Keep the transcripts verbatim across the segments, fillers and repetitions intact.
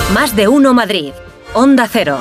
Más de uno Madrid. Onda Cero.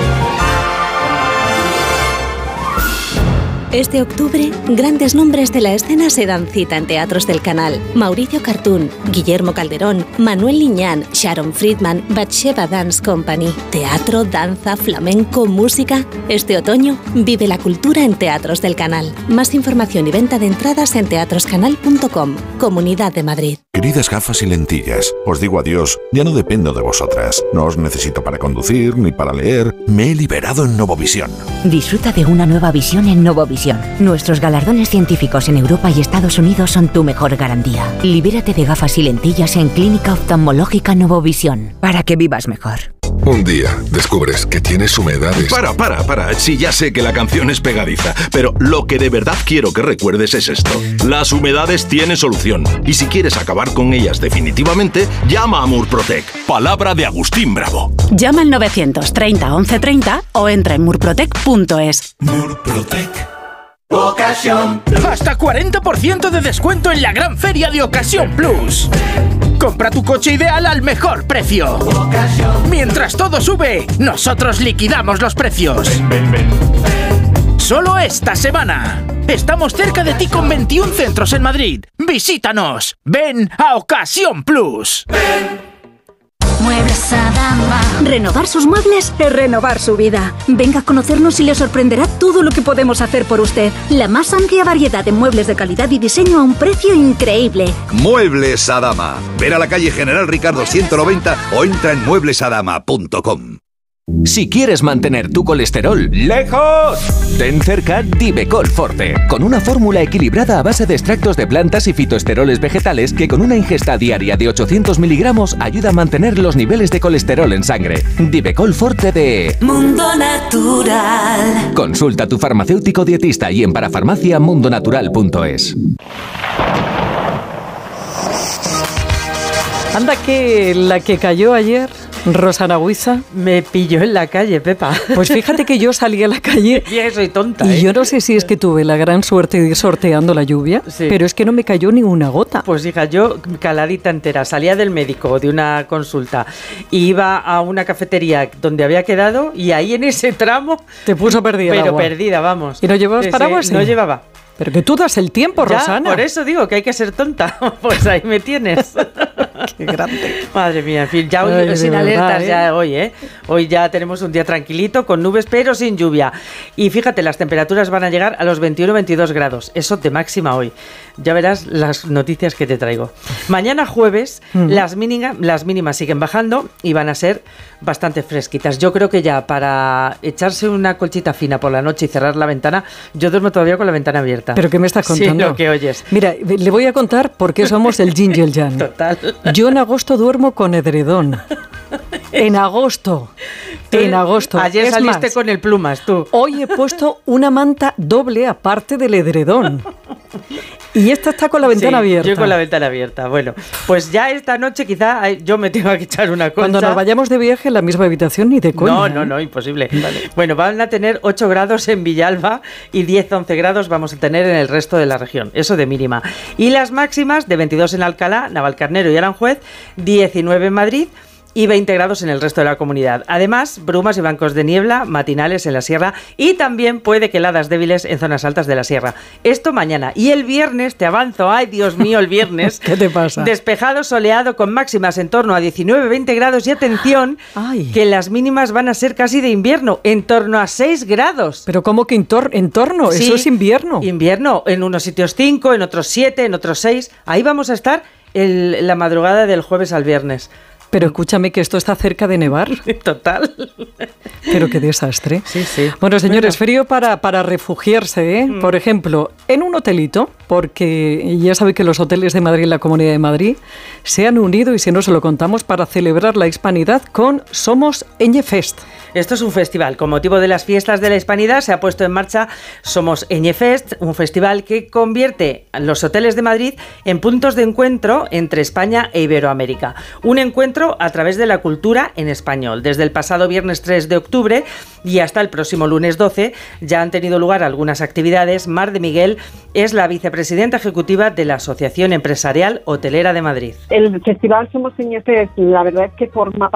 Este octubre, grandes nombres de la escena se dan cita en teatros del canal. Mauricio Cartún, Guillermo Calderón, Manuel Liñán, Sharon Friedman, Batsheva Dance Company. Teatro, danza, flamenco, música. Este otoño, vive la cultura en teatros del canal. Más información y venta de entradas en teatroscanal punto com. Comunidad de Madrid. Queridas gafas y lentillas, os digo adiós, ya no dependo de vosotras. No os necesito para conducir ni para leer. Me he liberado en Novovisión. Disfruta de una nueva visión en Novovisión. Nuestros galardones científicos en Europa y Estados Unidos son tu mejor garantía. Libérate de gafas y lentillas en Clínica Oftalmológica Novovisión, para que vivas mejor. Un día descubres que tienes humedades. Para, para, para. Sí, ya sé que la canción es pegadiza, pero lo que de verdad quiero que recuerdes es esto. Las humedades tienen solución. Y si quieres acabar con ellas definitivamente, llama a Murprotec. Palabra de Agustín Bravo. Llama al novecientos treinta once treinta o entra en murprotec punto es. Murprotec. Ocasión. Hasta cuarenta por ciento de descuento en la gran feria de Ocasión Plus. Compra tu coche ideal al mejor precio. Ocasión. Mientras todo sube, nosotros liquidamos los precios. Ven, ven, ven. Solo esta semana. Estamos cerca de ti con veintiún centros en Madrid. Visítanos. Ven a Ocasión Plus. Ven. Muebles Adama. Renovar sus muebles es renovar su vida. Venga a conocernos y le sorprenderá todo lo que podemos hacer por usted. La más amplia variedad de muebles de calidad y diseño a un precio increíble. Muebles Adama. Ven a la calle General Ricardo ciento noventa o entra en muebles adama punto com. Si quieres mantener tu colesterol lejos, ten cerca Divecol Forte, con una fórmula equilibrada a base de extractos de plantas y fitoesteroles vegetales que con una ingesta diaria de ochocientos miligramos ayuda a mantener los niveles de colesterol en sangre. Divecol Forte de Mundo Natural. Consulta a tu farmacéutico dietista y en parafarmacia mundonatural punto es. Anda que la que cayó ayer, Rosana Huiza, me pilló en la calle, Pepa. Pues fíjate que yo salí a la calle y soy tonta, y ¿eh? yo no sé si es que tuve la gran suerte de ir sorteando la lluvia, sí, pero es que no me cayó ni una gota. Pues hija, yo caladita entera, salía del médico de una consulta y iba a una cafetería donde había quedado y ahí en ese tramo te puso perdida. Pero agua. perdida, vamos. ¿Y no llevabas paraguas? Sí, no llevaba. Pero que tú das el tiempo, ya, Rosana. Por eso digo que hay que ser tonta. Pues ahí me tienes. Qué grande. Madre mía, en fin, ya hoy, Ay, sin verdad, alertas ¿eh? ya hoy, ¿eh? Hoy ya tenemos un día tranquilito, con nubes, pero sin lluvia. Y fíjate, las temperaturas van a llegar a los veintiuno veintidós grados. Eso de máxima hoy. Ya verás las noticias que te traigo. Mañana jueves, mm. las, mínimas, las mínimas siguen bajando y van a ser bastante fresquitas. Yo creo que ya para echarse una colchita fina por la noche y cerrar la ventana, yo duermo todavía con la ventana abierta. ¿Pero qué me estás contando? Sí, lo que oyes. Mira, le voy a contar por qué somos el yin y el yang. Total. Yo en agosto duermo con edredón. En agosto. En agosto. Ayer es saliste más, con el plumas, tú. Hoy he puesto una manta doble aparte del edredón. Y esta está con la ventana sí, abierta. Yo con la ventana abierta. Bueno, pues ya esta noche quizá yo me tengo que echar una colcha. Cuando nos vayamos de viaje en la misma habitación ni de coña. No, no, no, imposible. Vale. Bueno, van a tener ocho grados en Villalba y diez a once grados vamos a tener en el resto de la región. Eso de mínima. Y las máximas de veintidós en Alcalá, Navalcarnero y Aranjuez, diecinueve en Madrid y veinte grados en el resto de la comunidad. Además, brumas y bancos de niebla matinales en la sierra y también puede que heladas débiles en zonas altas de la sierra. Esto mañana. Y el viernes, te avanzo, ay Dios mío, el viernes. ¿Qué te pasa? Despejado, soleado, con máximas en torno a diecinueve veinte grados y atención, ay, que las mínimas van a ser casi de invierno, en torno a seis grados. ¿Pero cómo que en, tor- en torno? Sí, eso es invierno. Invierno, en unos sitios cinco, en otros siete, en otros seis. Ahí vamos a estar el, la madrugada del jueves al viernes. Pero escúchame que esto está cerca de nevar. Total. Pero qué desastre. Sí, sí. Bueno, señores, frío para, para refugiarse, ¿eh? Mm. Por ejemplo, en un hotelito, porque ya saben que los hoteles de Madrid y la Comunidad de Madrid se han unido, y si no se lo contamos, para celebrar la hispanidad con Somos Eñefest. Esto es un festival. Con motivo de las fiestas de la hispanidad se ha puesto en marcha Somos Eñefest, un festival que convierte los hoteles de Madrid en puntos de encuentro entre España e Iberoamérica. Un encuentro a través de la cultura en español. Desde el pasado viernes tres de octubre y hasta el próximo lunes doce ya han tenido lugar algunas actividades. Mar de Miguel es la vicepresidenta ejecutiva de la Asociación Empresarial Hotelera de Madrid. El festival Somos Eñefest, la verdad es que forma